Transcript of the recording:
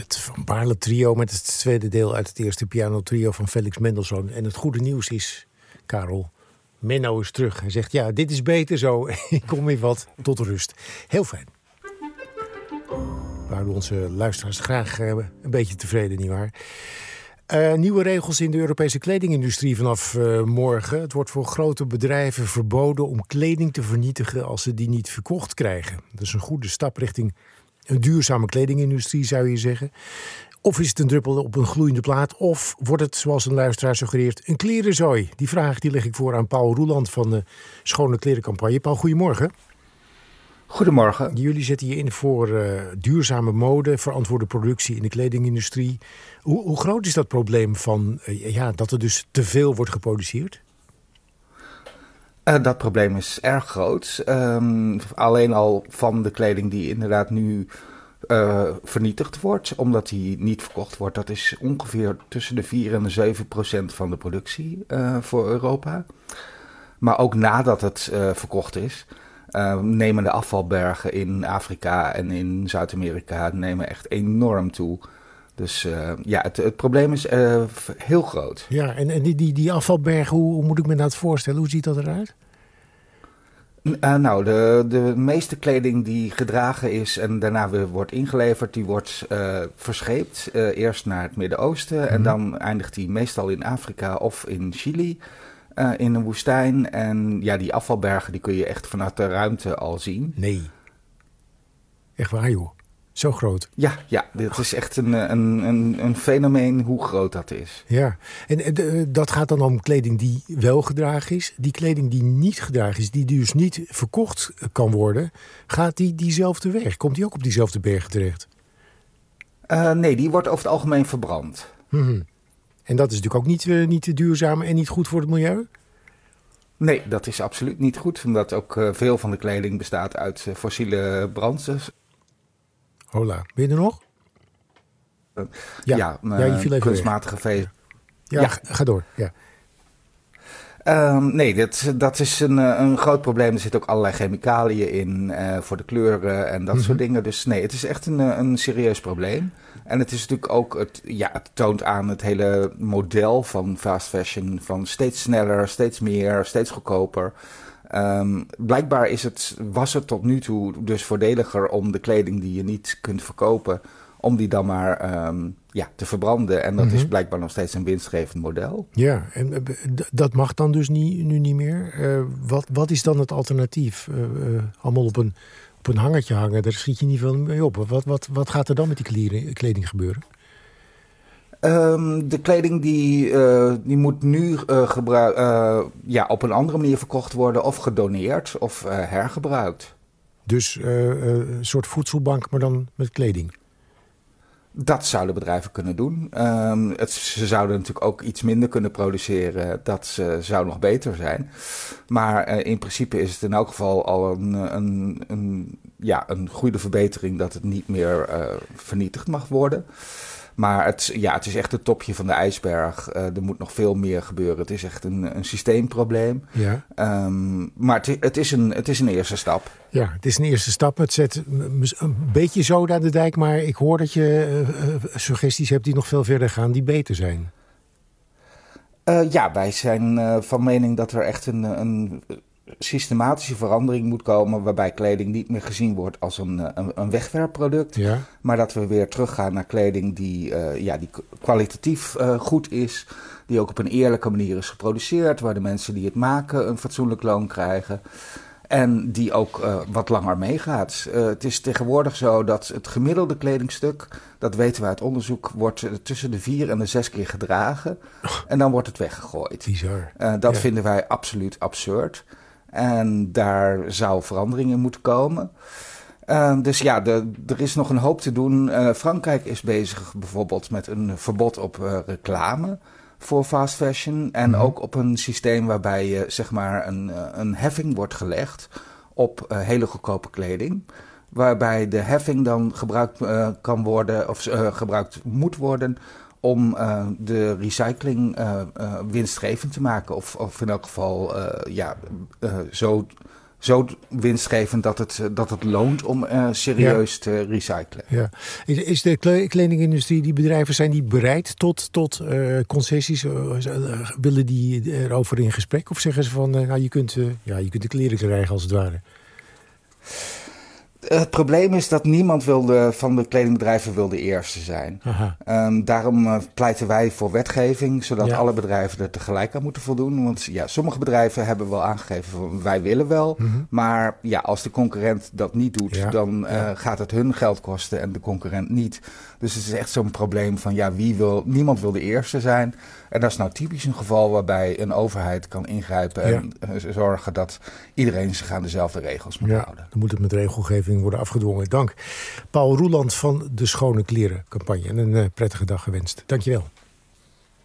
Het Van Baarle trio met het tweede deel uit het eerste pianotrio van Felix Mendelssohn. En het goede nieuws is, Karel, Menno is terug. Hij zegt, ja, dit is beter zo. Ik kom weer wat tot rust. Heel fijn. We houden onze luisteraars graag een beetje tevreden, nietwaar? Nieuwe regels in de Europese kledingindustrie vanaf morgen. Het wordt voor grote bedrijven verboden om kleding te vernietigen als ze die niet verkocht krijgen. Dat is een goede stap richting een duurzame kledingindustrie, zou je zeggen. Of is het een druppel op een gloeiende plaat? Of wordt het, zoals een luisteraar suggereert, een klerenzooi? Die vraag die leg ik voor aan Paul Roeland van de Schone Klerencampagne. Paul, goedemorgen. Goedemorgen. Jullie zetten je in voor duurzame mode, verantwoorde productie in de kledingindustrie. Hoe groot is dat probleem van dat er dus te veel wordt geproduceerd? Dat probleem is erg groot. Alleen al van de kleding die inderdaad nu vernietigd wordt, omdat die niet verkocht wordt. Dat is ongeveer tussen de 4 en de 7% van de productie voor Europa. Maar ook nadat het verkocht is, nemen de afvalbergen in Afrika en in Zuid-Amerika nemen echt enorm toe. Dus het probleem is heel groot. Ja, en die afvalbergen, hoe moet ik me dat voorstellen? Hoe ziet dat eruit? De meeste kleding die gedragen is en daarna weer wordt ingeleverd, die wordt verscheept. Eerst naar het Midden-Oosten en dan eindigt die meestal in Afrika of in Chili, in een woestijn. En ja, die afvalbergen die kun je echt vanuit de ruimte al zien. Nee. Echt waar, joh. Zo groot. Ja, dit is echt een fenomeen hoe groot dat is. Ja, en dat gaat dan om kleding die wel gedragen is. Die kleding die niet gedragen is, die dus niet verkocht kan worden, gaat diezelfde weg? Komt die ook op diezelfde bergen terecht? Nee, die wordt over het algemeen verbrand. Mm-hmm. En dat is natuurlijk ook niet duurzaam en niet goed voor het milieu? Nee, dat is absoluut niet goed, omdat ook veel van de kleding bestaat uit fossiele brandstoffen. Hola, ben je er nog? Je viel even kunstmatige vezel. Ja, ga door. Ja. Nee, dat is een groot probleem. Er zitten ook allerlei chemicaliën in voor de kleuren en dat soort dingen. Dus nee, het is echt een serieus probleem. En het is natuurlijk ook, het toont aan het hele model van fast fashion. Van steeds sneller, steeds meer, steeds goedkoper. Blijkbaar was het tot nu toe dus voordeliger om de kleding die je niet kunt verkopen, om die dan maar te verbranden. En dat is blijkbaar nog steeds een winstgevend model. Ja, en dat mag dan dus nu niet meer. Wat is dan het alternatief? Allemaal op een hangertje hangen, daar schiet je niet veel mee op. Wat gaat er dan met die kleding gebeuren? De kleding die moet nu op een andere manier verkocht worden of gedoneerd of hergebruikt. Dus een soort voedselbank, maar dan met kleding? Dat zouden bedrijven kunnen doen. Ze zouden natuurlijk ook iets minder kunnen produceren. Dat zou nog beter zijn. Maar in principe is het in elk geval al een goede verbetering dat het niet meer vernietigd mag worden. Maar het is echt het topje van de ijsberg. Er moet nog veel meer gebeuren. Het is echt een systeemprobleem. Ja. Maar het is een eerste stap. Ja, het is een eerste stap. Het zet een beetje zoden aan de dijk. Maar ik hoor dat je suggesties hebt die nog veel verder gaan, die beter zijn. Wij zijn van mening dat er echt een systematische verandering moet komen, waarbij kleding niet meer gezien wordt als een wegwerpproduct, maar dat we weer teruggaan naar kleding die kwalitatief goed is, die ook op een eerlijke manier is geproduceerd, waar de mensen die het maken een fatsoenlijk loon krijgen en die ook wat langer meegaat. Het is tegenwoordig zo dat het gemiddelde kledingstuk, dat weten we uit onderzoek, wordt tussen de 4 en de 6 keer gedragen en dan wordt het weggegooid. Bizar. Dat vinden wij absoluut absurd. En daar zou verandering in moeten komen. Er is nog een hoop te doen. Frankrijk is bezig bijvoorbeeld met een verbod op reclame voor fast fashion. En ook op een systeem waarbij een heffing wordt gelegd op hele goedkope kleding. Waarbij de heffing dan gebruikt kan worden of gebruikt moet worden om de recycling winstgevend te maken. Of in elk geval zo zo winstgevend dat het loont om serieus te recyclen. Ja. Is de kledingindustrie, die bedrijven, zijn die bereid tot concessies? Willen die erover in gesprek? Of zeggen ze van, je kunt de kleren krijgen als het ware? Het probleem is dat niemand van de kledingbedrijven wil de eerste zijn. Daarom pleiten wij voor wetgeving, zodat alle bedrijven er tegelijk aan moeten voldoen. Want sommige bedrijven hebben wel aangegeven van wij willen wel. Maar als de concurrent dat niet doet, dan gaat het hun geld kosten en de concurrent niet. Dus het is echt zo'n probleem van niemand wil de eerste zijn. En dat is nou typisch een geval waarbij een overheid kan ingrijpen en zorgen dat iedereen zich aan dezelfde regels moet houden. Dan moet het met regelgeving worden afgedwongen. Dank. Paul Roeland van de Schone Kleren campagne. En een prettige dag gewenst. Dankjewel.